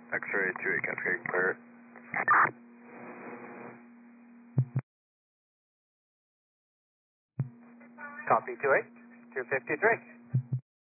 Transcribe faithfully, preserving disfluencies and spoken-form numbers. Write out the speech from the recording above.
X-ray two eight Cascade, clear it. Copy two eight, two fifty-three.